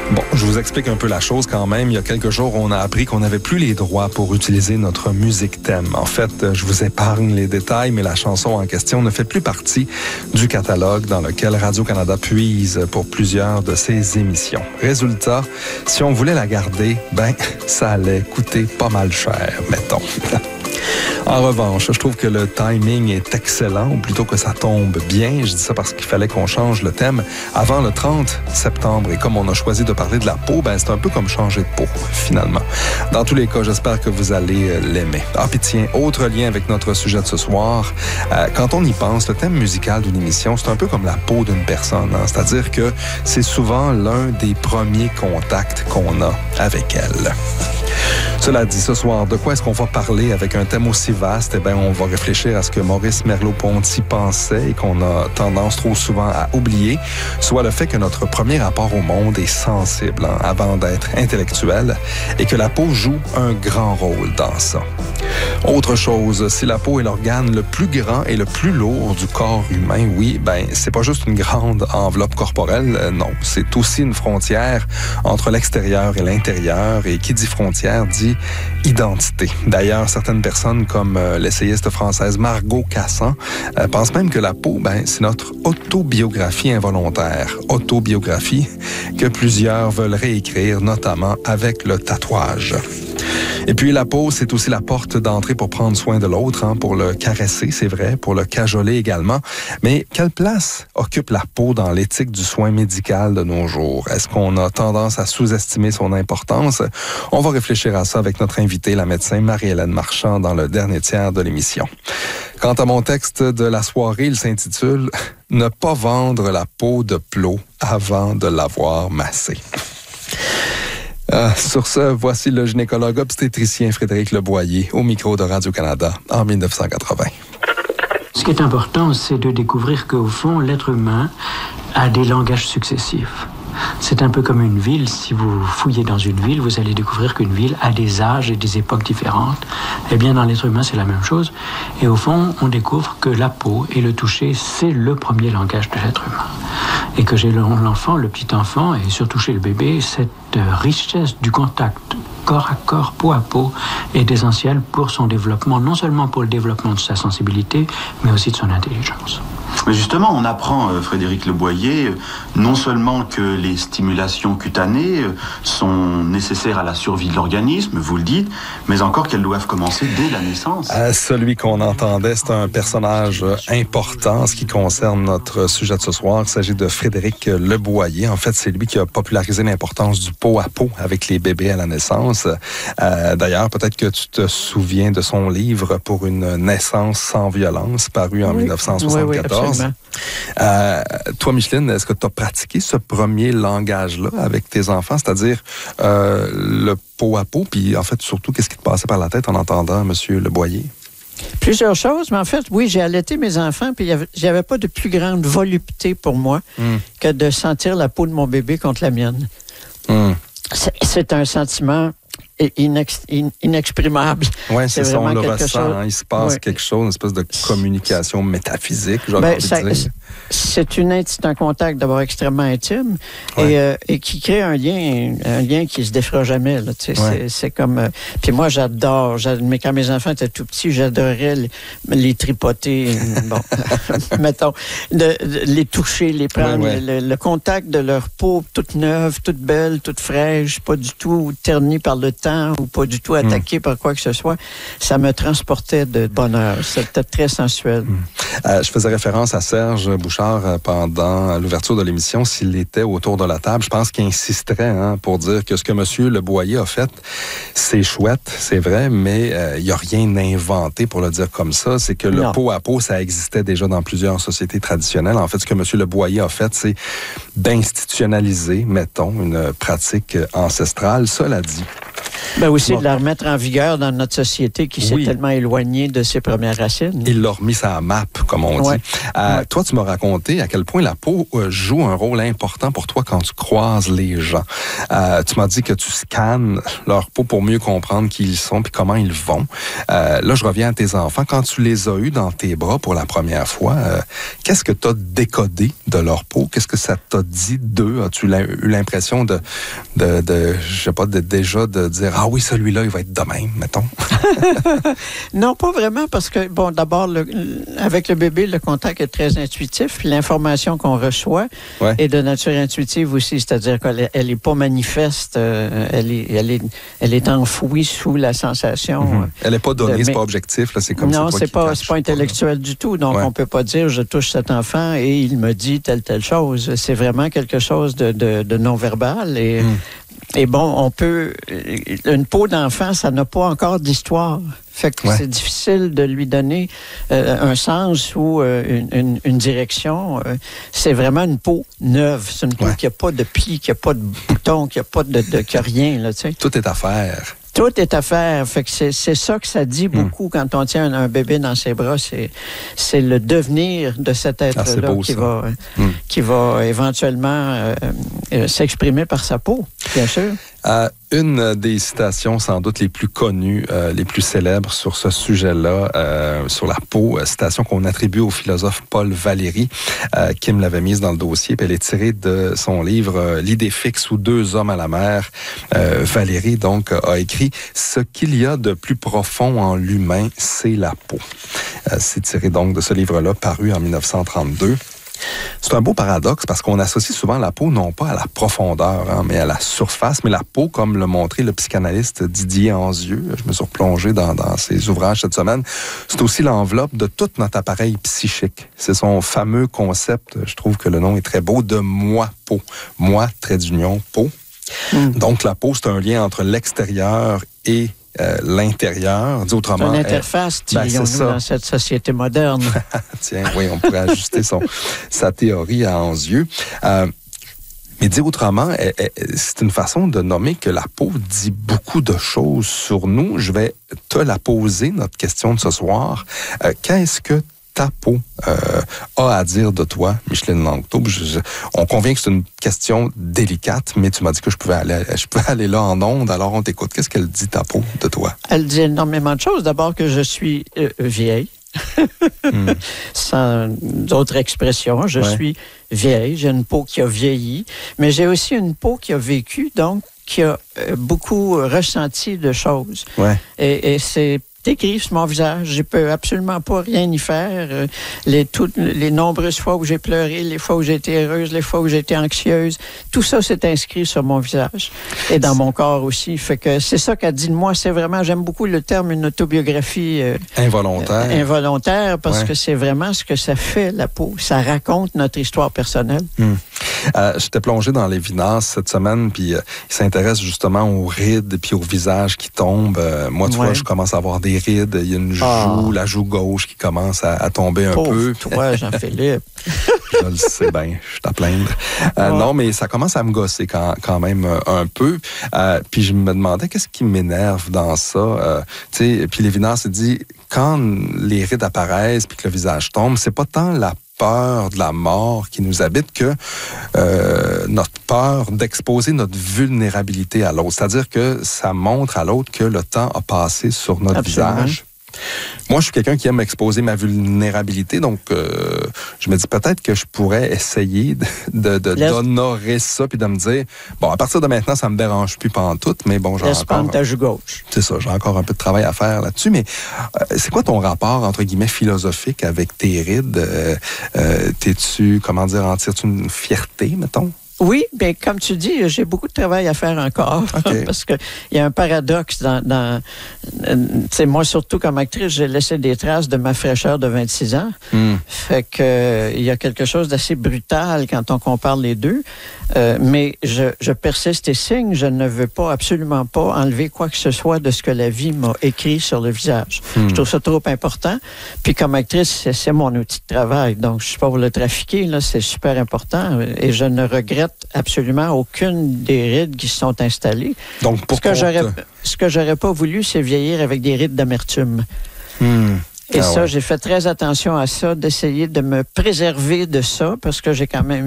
Bon, je vous explique un peu la chose quand même. Il y a quelques jours, on a appris qu'on n'avait plus les droits pour utiliser notre musique thème. En fait, je vous épargne les détails, mais la chanson en question ne fait plus partie du catalogue dans lequel Radio-Canada puise pour plusieurs de ses émissions. Résultat, si on voulait la garder, ça allait coûter pas mal cher, mettons. En revanche, je trouve que le timing est excellent, ou plutôt que ça tombe bien. Je dis ça parce qu'il fallait qu'on change le thème avant le 30 septembre. Et comme on a choisi de parler de la peau, c'est un peu comme changer de peau, finalement. Dans tous les cas, j'espère que vous allez l'aimer. Ah, puis tiens, autre lien avec notre sujet de ce soir. Quand on y pense, le thème musical d'une émission, c'est un peu comme la peau d'une personne. C'est-à-dire que c'est souvent l'un des premiers contacts qu'on a avec elle. Cela dit, ce soir, de quoi est-ce qu'on va parler avec un thème aussi vaste? On va réfléchir à ce que Maurice Merleau-Ponty pensait et qu'on a tendance trop souvent à oublier, soit le fait que notre premier rapport au monde est sensible avant d'être intellectuel et que la peau joue un grand rôle dans ça. Autre chose, si la peau est l'organe le plus grand et le plus lourd du corps humain, oui, c'est pas juste une grande enveloppe corporelle, non, c'est aussi une frontière entre l'extérieur et l'intérieur, et qui dit frontière dit identité. D'ailleurs, certaines personnes comme l'essayiste française Margot Cassan pensent même que la peau, c'est notre autobiographie involontaire. Autobiographie que plusieurs veulent réécrire, notamment avec le tatouage. Et puis la peau, c'est aussi la porte d'entrée pour prendre soin de l'autre, pour le caresser, c'est vrai, pour le cajoler également. Mais quelle place occupe la peau dans l'éthique du soin médical de nos jours? Est-ce qu'on a tendance à sous-estimer son importance? On va réfléchir à ça avec notre invitée, la médecin Marie-Hélène Marchand, dans le dernier tiers de l'émission. Quant à mon texte de la soirée, il s'intitule « Ne pas vendre la peau de plot avant de l'avoir massée ». Sur ce, voici le gynécologue obstétricien Frédéric Leboyer au micro de Radio-Canada en 1980. Ce qui est important, c'est de découvrir qu'au fond, l'être humain a des langages successifs. C'est un peu comme une ville. Si vous fouillez dans une ville, vous allez découvrir qu'une ville a des âges et des époques différentes. Eh bien, dans l'être humain, c'est la même chose. Et au fond, on découvre que la peau et le toucher, c'est le premier langage de l'être humain. Et que chez l'enfant, le petit enfant, et surtout chez le bébé, cette richesse du contact corps à corps, peau à peau, est essentielle pour son développement, non seulement pour le développement de sa sensibilité, mais aussi de son intelligence. Mais justement, on apprend, Frédéric Leboyer, non seulement que les stimulations cutanées sont nécessaires à la survie de l'organisme, vous le dites, mais encore qu'elles doivent commencer dès la naissance. Celui qu'on entendait, c'est un personnage important en ce qui concerne notre sujet de ce soir. Il s'agit de Frédéric Leboyer. En fait, c'est lui qui a popularisé l'importance du peau à peau avec les bébés à la naissance. D'ailleurs, peut-être que tu te souviens de son livre « Pour une naissance sans violence », paru en 1974. Oui, toi, Micheline, est-ce que tu as pratiqué ce premier langage-là avec tes enfants, c'est-à-dire le peau à peau, puis en fait, surtout, qu'est-ce qui te passait par la tête en entendant M. Leboyer? Plusieurs choses, mais en fait, oui, j'ai allaité mes enfants, puis j'avais pas de plus grande volupté pour moi que de sentir la peau de mon bébé contre la mienne. C'est un sentiment inexprimable. Oui, c'est ça, on le ressent. Il se passe quelque chose, une espèce de communication métaphysique, j'ai envie de dire. C'est un contact d'abord extrêmement intime et qui crée un lien qui se défera jamais. Là, c'est comme... puis moi, j'adore, mais quand mes enfants étaient tout petits, j'adorais les tripoter, mettons, les toucher, les prendre, le contact de leur peau toute neuve, toute belle, toute fraîche, pas du tout ternie par le temps ou pas du tout attaquée par quoi que ce soit, ça me transportait de bonheur. C'était très sensuel. Je faisais référence à Serge Bouchard pendant l'ouverture de l'émission, s'il était autour de la table. Je pense qu'il insisterait pour dire que ce que M. Leboyer a fait, c'est chouette, c'est vrai, mais il n'y a rien inventé pour le dire comme ça. C'est que le peau à peau, ça existait déjà dans plusieurs sociétés traditionnelles. En fait, ce que M. Leboyer a fait, c'est d'institutionnaliser, mettons, une pratique ancestrale. Cela dit, Ben aussi de la remettre en vigueur dans notre société qui s'est tellement éloignée de ses premières racines. Il l'a remis sa map, comme on dit. Toi, tu m'as raconté à quel point la peau joue un rôle important pour toi quand tu croises les gens. Tu m'as dit que tu scannes leur peau pour mieux comprendre qui ils sont puis comment ils vont. Là, je reviens à tes enfants. Quand tu les as eus dans tes bras pour la première fois, qu'est-ce que tu as décodé de leur peau? Qu'est-ce que ça t'a dit d'eux? As-tu eu l'impression je sais pas, déjà de dire, ah oui, celui-là, il va être de même, mettons? Non, pas vraiment, parce que, bon, d'abord, avec le bébé, le contact est très intuitif, puis l'information qu'on reçoit est de nature intuitive aussi, c'est-à-dire qu'elle est pas manifeste, elle est enfouie sous la sensation. Elle n'est pas donnée, c'est pas objectif, là, c'est comme ça. Non, c'est pas intellectuel du tout, donc on peut pas dire, je touche cet enfant et il me dit telle chose. C'est vraiment quelque chose de non-verbal et bon, une peau d'enfant, ça n'a pas encore d'histoire. Fait que c'est difficile de lui donner un sens ou une direction. C'est vraiment une peau neuve. C'est une peau qui n'a pas de plis, qui n'a pas de boutons, qui n'a pas qui a rien, là, tu sais. Tout est à faire. Tout est à faire. Fait que c'est ça que ça dit beaucoup quand on tient un bébé dans ses bras. C'est le devenir de cet être-là qui va éventuellement s'exprimer par sa peau, bien sûr. Une des citations sans doute les plus connues, les plus célèbres sur ce sujet-là, sur la peau, citation qu'on attribue au philosophe Paul Valéry, qui me l'avait mise dans le dossier, puis elle est tirée de son livre « L'idée fixe ou deux hommes à la mer ». Valéry, donc, a écrit « Ce qu'il y a de plus profond en l'humain, c'est la peau ». C'est tiré donc de ce livre-là, paru en 1932. C'est un beau paradoxe parce qu'on associe souvent la peau non pas à la profondeur, mais à la surface. Mais la peau, comme l'a montré le psychanalyste Didier Anzieux, je me suis replongé dans ses ouvrages cette semaine, c'est aussi l'enveloppe de tout notre appareil psychique. C'est son fameux concept, je trouve que le nom est très beau, de moi-peau. Moi, trait d'union, peau. Donc la peau, c'est un lien entre l'extérieur et l'intérieur, dit autrement. C'est une interface, dirions-nous, dans cette société moderne. Tiens, oui, on pourrait ajuster sa théorie à Anzieux. Mais dit autrement, c'est une façon de nommer que la peau dit beaucoup de choses sur nous. Je vais te la poser, notre question de ce soir. Qu'est-ce que ta peau a à dire de toi, Micheline Langto? On convient que c'est une question délicate, mais tu m'as dit que je pouvais aller là en ondes, alors on t'écoute. Qu'est-ce qu'elle dit, ta peau, de toi? Elle dit énormément de choses. D'abord que je suis vieille. Sans d'autres expressions, je suis vieille. J'ai une peau qui a vieilli, mais j'ai aussi une peau qui a vécu, donc qui a beaucoup ressenti de choses. Et c'est écrit sur mon visage. Je peux absolument pas rien y faire. Les nombreuses fois où j'ai pleuré, les fois où j'ai été heureuse, les fois où j'ai été anxieuse, tout ça s'est inscrit sur mon visage et dans mon corps aussi. Fait que c'est ça qu'elle dit de moi. C'est vraiment, j'aime beaucoup le terme une autobiographie involontaire. Involontaire parce que c'est vraiment ce que ça fait, la peau. Ça raconte notre histoire personnelle. J'étais plongé dans l'Évidence cette semaine, puis il s'intéresse justement aux rides puis au visage qui tombe. Moi, tu vois, je commence à avoir des rides. Il y a une joue, la joue gauche qui commence à tomber un peu. Toi, Jean-Philippe. Je le sais bien, je suis à plaindre. Non, mais ça commence à me gosser quand même un peu. Puis je me demandais qu'est-ce qui m'énerve dans ça. Puis l'Évidence dit, quand les rides apparaissent puis que le visage tombe, c'est pas tant la peur de la mort qui nous habite que notre peur d'exposer notre vulnérabilité à l'autre. C'est-à-dire que ça montre à l'autre que le temps a passé sur notre visage. Moi, je suis quelqu'un qui aime exposer ma vulnérabilité, donc je me dis peut-être que je pourrais essayer d'honorer ça puis de me dire, bon, à partir de maintenant, ça me dérange plus pantoute, mais bon, j'ai encore... ta joue gauche. C'est ça, j'ai encore un peu de travail à faire là-dessus, mais c'est quoi ton rapport, entre guillemets, philosophique avec tes rides? En tires-tu une fierté, mettons? Oui, bien, comme tu dis, j'ai beaucoup de travail à faire encore. Parce qu'il y a un paradoxe dans moi, surtout comme actrice, j'ai laissé des traces de ma fraîcheur de 26 ans. Fait que il y a quelque chose d'assez brutal quand on compare les deux. Mais je persiste et signe. Je ne veux absolument pas enlever quoi que ce soit de ce que la vie m'a écrit sur le visage. Je trouve ça trop important. Puis comme actrice, c'est mon outil de travail. Donc, je suis pas pour le trafiquer, là, c'est super important. Et je ne regrette regrette absolument aucune des rides qui se sont installées. Donc, ce que j'aurais pas voulu, c'est vieillir avec des rides d'amertume. Et j'ai fait très attention à ça, d'essayer de me préserver de ça, parce que j'ai quand même